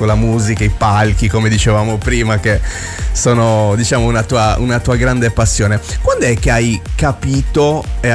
con la musica, i palchi, come dicevamo prima, che sono, diciamo, una tua grande passione. Quando è che hai capito e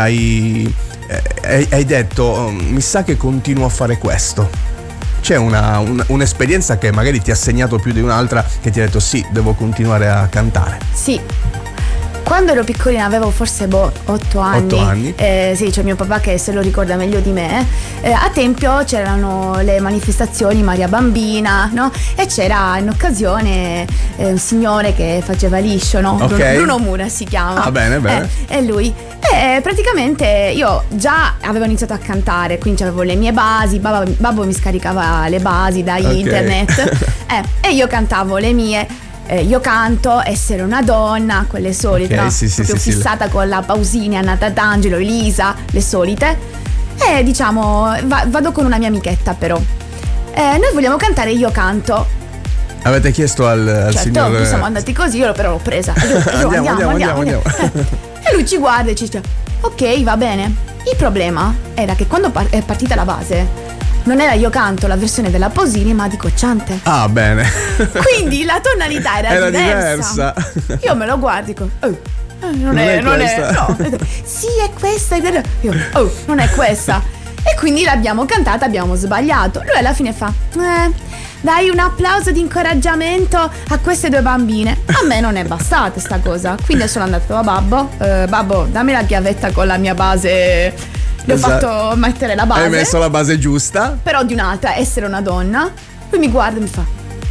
hai detto mi sa che continuo a fare questo? C'è un'esperienza che magari ti ha segnato più di un'altra, che ti ha detto sì, devo continuare a cantare? Sì. Quando ero piccolina, avevo forse 8 anni. 8 anni? Sì, c'è mio papà che se lo ricorda meglio di me. A Tempio c'erano le manifestazioni Maria Bambina, no? E c'era in occasione un signore che faceva liscio, no? Okay. Bruno Mura si chiama. Ah, bene, bene. E lui. E praticamente io già avevo iniziato a cantare, quindi avevo le mie basi, babbo mi scaricava le basi da internet. E io cantavo le mie. Io canto Essere una donna, quelle solite, okay, no? Sì, fissata sì. Con la Pausini, Anna Tatangelo, Elisa, le solite. E diciamo, vado con una mia amichetta però. Noi vogliamo cantare Io canto. Avete chiesto al signore? Certo, siamo andati così, io però l'ho presa. Andiamo. E lui ci guarda e ci dice, ok, va bene. Il problema era che quando è partita la base, non era Io canto la versione della Pausini, ma di Cocciante. Ah, bene. Quindi la tonalità era diversa. Io me lo guardo e dico, non è questa. No. Sì, è questa. Io, non è questa. E quindi l'abbiamo cantata, abbiamo sbagliato. Lui alla fine fa, dai un applauso di incoraggiamento a queste due bambine. A me non è bastata sta cosa. Quindi sono andato a babbo, babbo, dammi la chiavetta con la mia base. Le ho fatto mettere la base. Hai messo la base giusta. Però di un'altra, Essere una donna. Lui mi guarda e mi fa,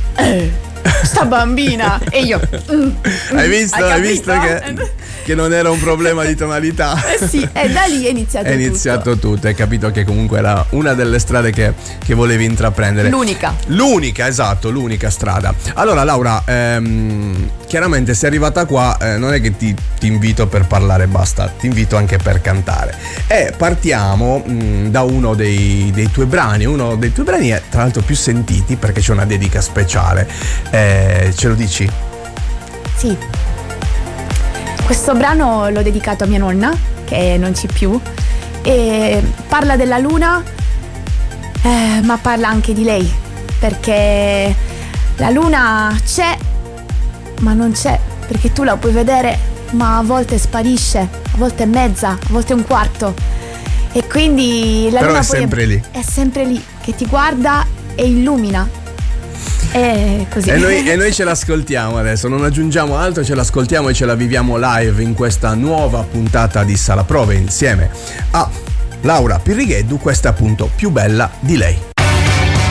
sta bambina. E io Hai visto che non era un problema di tonalità? Sì, e da lì è iniziato tutto. Hai capito che comunque era una delle strade che volevi intraprendere. L'unica strada. Allora Laura, chiaramente sei arrivata qua, non è che ti invito per parlare e basta, ti invito anche per cantare. E partiamo da uno dei tuoi brani. Uno dei tuoi brani è tra l'altro più sentiti perché c'è una dedica speciale. Ce lo dici? Sì. Questo brano l'ho dedicato a mia nonna, che non c'è più, e parla della luna, ma parla anche di lei, perché la luna c'è, ma non c'è, perché tu la puoi vedere, ma a volte sparisce, a volte è mezza, a volte è un quarto, e quindi la luna è sempre lì. È sempre lì, che ti guarda e illumina. Così. E noi ce l'ascoltiamo adesso, non aggiungiamo altro, ce l'ascoltiamo e ce la viviamo live in questa nuova puntata di Sala Prove insieme a Laura Pirrigheddu. Questa è appunto Più bella di lei.